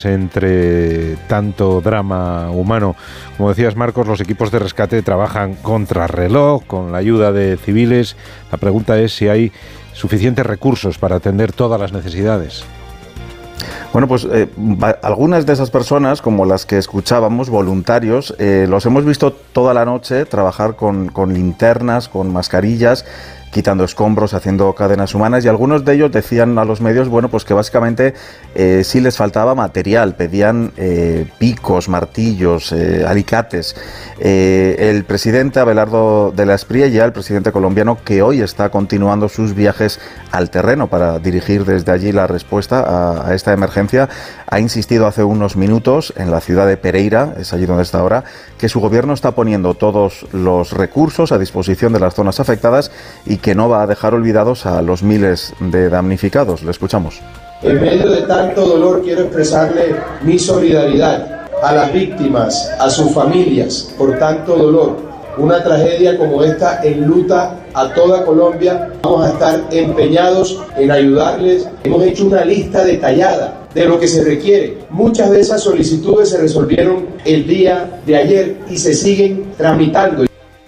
Entre tanto drama humano, como decías, Marcos, los equipos de rescate trabajan contrarreloj, con la ayuda de civiles. La pregunta es si hay suficientes recursos para atender todas las necesidades. Bueno, pues algunas de esas personas, como las que escuchábamos, voluntarios, los hemos visto toda la noche trabajar con linternas, con mascarillas, quitando escombros, haciendo cadenas humanas, y algunos de ellos decían a los medios, bueno, pues que básicamente sí les faltaba material, pedían picos, martillos, alicates. El presidente Abelardo de la Espriella, el presidente colombiano, que hoy está continuando sus viajes al terreno para dirigir desde allí la respuesta a esta emergencia, ha insistido hace unos minutos en la ciudad de Pereira, es allí donde está ahora, que su gobierno está poniendo todos los recursos a disposición de las zonas afectadas y que no va a dejar olvidados a los miles de damnificados. Le escuchamos. En medio de tanto dolor quiero expresarle mi solidaridad a las víctimas, a sus familias, por tanto dolor. Una tragedia como esta enluta a toda Colombia. Vamos a estar empeñados en ayudarles. Hemos hecho una lista detallada de lo que se requiere. Muchas de esas solicitudes se resolvieron el día de ayer y se siguen tramitando.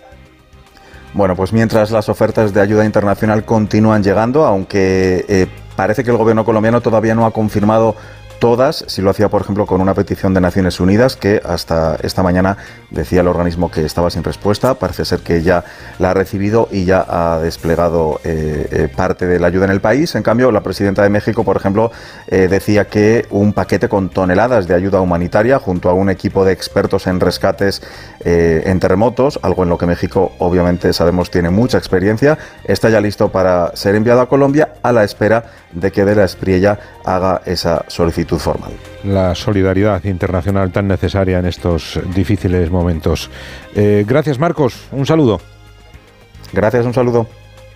Bueno, pues mientras las ofertas de ayuda internacional continúan llegando, aunque parece que el gobierno colombiano todavía no ha confirmado todas, si lo hacía, por ejemplo, con una petición de Naciones Unidas, que hasta esta mañana decía el organismo que estaba sin respuesta. Parece ser que ya la ha recibido y ya ha desplegado parte de la ayuda en el país. En cambio, la presidenta de México, por ejemplo, decía que un paquete con toneladas de ayuda humanitaria, junto a un equipo de expertos en rescates en terremotos, algo en lo que México, obviamente, sabemos tiene mucha experiencia, está ya listo para ser enviado a Colombia, a la espera de que de la Espriella haga esa solicitud formal. La solidaridad internacional tan necesaria en estos difíciles momentos. Gracias, Marcos. Un saludo. Gracias, un saludo.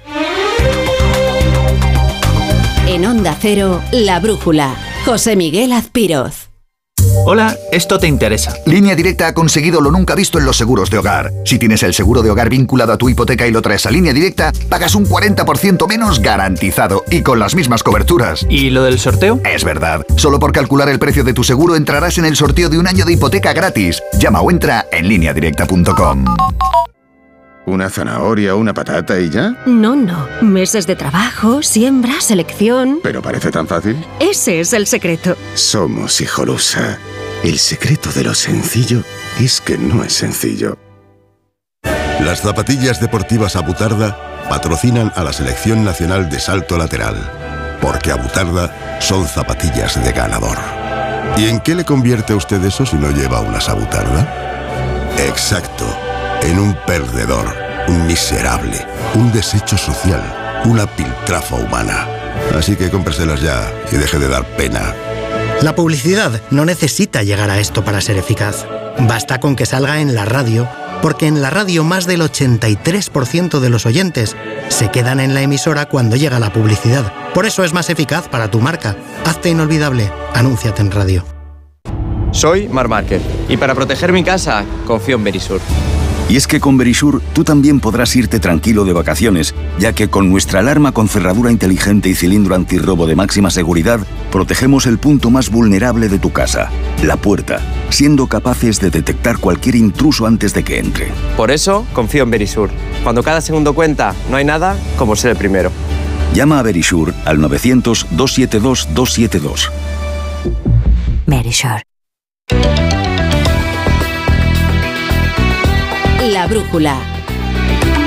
En Onda Cero, La Brújula. José Miguel Azpiroz. Hola, esto te interesa. Línea Directa ha conseguido lo nunca visto en los seguros de hogar. Si tienes el seguro de hogar vinculado a tu hipoteca y lo traes a Línea Directa, pagas un 40% menos garantizado y con las mismas coberturas. ¿Y lo del sorteo? Es verdad. Solo por calcular el precio de tu seguro entrarás en el sorteo de un año de hipoteca gratis. Llama o entra en lineadirecta.com. ¿Una zanahoria o una patata y ya? No. Meses de trabajo, siembra, selección... ¿Pero parece tan fácil? Ese es el secreto. Somos Hijolusa. El secreto de lo sencillo es que no es sencillo. Las zapatillas deportivas Abutarda patrocinan a la Selección Nacional de Salto Lateral, porque Abutarda son zapatillas de ganador. ¿Y en qué le convierte a usted eso si no lleva unas Abutarda? Exacto. En un perdedor, un miserable, un desecho social, una piltrafa humana. Así que cómpreselas ya y deje de dar pena. La publicidad no necesita llegar a esto para ser eficaz. Basta con que salga en la radio, porque en la radio más del 83% de los oyentes se quedan en la emisora cuando llega la publicidad. Por eso es más eficaz para tu marca. Hazte inolvidable. Anúnciate en radio. Soy Marc Márquez y para proteger mi casa confío en Verisur. Y es que con Verisur tú también podrás irte tranquilo de vacaciones, ya que con nuestra alarma con cerradura inteligente y cilindro antirrobo de máxima seguridad, protegemos el punto más vulnerable de tu casa, la puerta, siendo capaces de detectar cualquier intruso antes de que entre. Por eso confío en Verisur. Cuando cada segundo cuenta, no hay nada como ser el primero. Llama a Verisur al 900-272-272. Verisur. La Brújula.